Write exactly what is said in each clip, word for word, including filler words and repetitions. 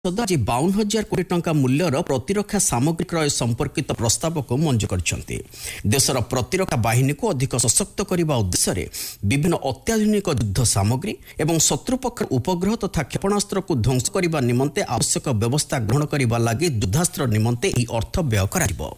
आज बावन हजार कोटी टंका मूल्यर प्रतिरक्षा सामग्री क्रय संपर्कित प्रस्ताव को मंजूर कर देशर प्रतिरक्षा बाहिनी को अधिक सशक्त करने उद्देश्य विभिन्न अत्याधुनिक युद्ध सामग्री एवं शत्रुपक्ष उपग्रह तथा क्षेपणास्त्र को ध्वंस करने निमंते आवश्यक व्यवस्था ग्रहण करने लगी युद्धास्त्र निमंते यह अर्थ व्यय कर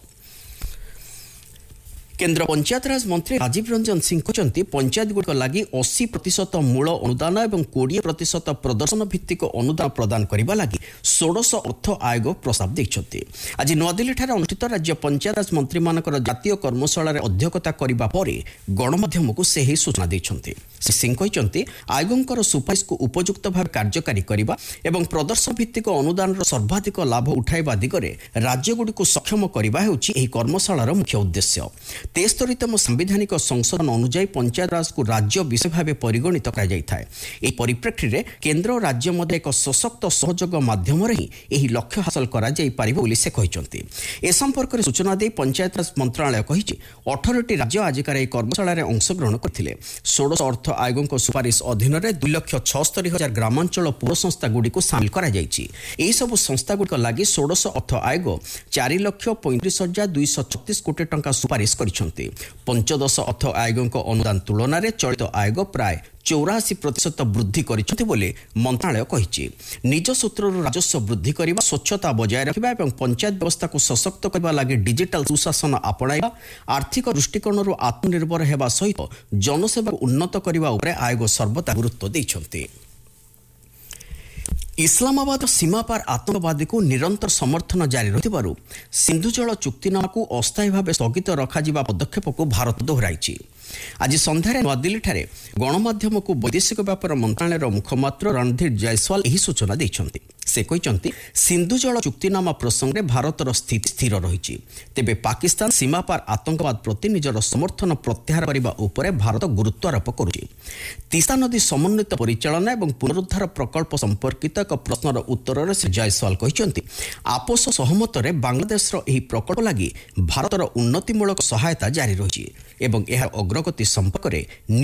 केन्द्र पंचायतराज मंत्री राजीव रंजन सिंह कहते पंचायत गुड़िक लगी अस्सी प्रतिशत मूल अनुदान और बीस प्रतिशत प्रदर्शन भित्तिक अनुदान प्रदान करने लगी षोडश अर्थ आयोग प्रस्ताव देते। आज नूआदिल्ली अनुष्ठित राज्य पंचायतराज मंत्री मानकर जातीय कर्मशाला अध्यक्षता करने पर गणमाध्यम को से ही सूचना देते। श्री सिंह कहते आयोगकर सुपारिश को उपयुक्त भाव कार्यकारी करने और प्रदर्शन भित्तिक अनुदान सर्वाधिक लाभ उठाइबा दिगरे राज्यगुड़ी को सक्षम करने होची कर्मशालार मुख्य उद्देश्य। तेस्तरीतम संवैधानिक संशोधन अनुଯାयी पंचायतराज को राज्य विषय भाव परिगणित कर परिप्रेक्षी में केन्द्र और राज्य मध्य एक सशक्त सहयोग माध्यम ही यह लक्ष्य हासिल कर से कहते। ए संपर्क में सूचना दे पंचायतराज मंत्रालय कही अठारह राज्य आजिकार यह कर्मशाला अंशग्रहण करते। षोडश अर्थ आयोग सुपारिश अधीन में दुई लक्ष छस्तरी हजार ग्रामांचल पौर संस्था गुड़ी को सामिल कर संस्था गुड़िक लगी षोडश अर्थ आयोग चार लक्ष पैंतीस हजार दुईश छत्तीस कोटी टंका सुपारिश कर पंचदश अर्थ आयोग अनुदान तुलन में चलित आयोग प्राय चौरासी प्रतिशत वृद्धि करते मंत्रालय कही। निज सूत्र राजस्व वृद्धि करने स्वच्छता बजाय रखा और पंचायत व्यवस्था को सशक्त करने लगी डिजिटल सुशासन आपणाइबा आर्थिक दृष्टिकोण आत्मनिर्भर होगा सहित जनसेवा उन्नत करने आयोग सर्वदा गुरुत्व देते। इस्लामाबाद सीमापार आतंकवादी को निरंतर समर्थन जारी रही सिंधु जल चुक्तिनामा को अस्थायी भाव स्थगित रखा पदक्षेप को भारत दोहराई। आज संध्यारे नूआदिल्ली गणमाध्यम को वैदेशिक व्यापार मंत्रालय मुखपात्र रणधीर जायसवाल यही सूचना देते। से कहते सिंधु जल चुक्तिनामा प्रसंग में भारतर स्थिति स्थिर रही तेबे पाकिस्तान सीमापार आतंकवाद प्रति निजर समर्थन प्रत्याहार करने उपर भारत गुरुत्व आरोप करुछि। तीस्ता नदी समन्वित परिचालना और पुनरुद्धार प्रकल्प संपर्कित एक प्रश्नर उत्तर में श्री जायसवाल कहते आपोष सहमत में बांग्लादेश प्रकल्प लगी भारतर उन्नतिमूलक सहायता जारी रही और अग्रगति संपर्क में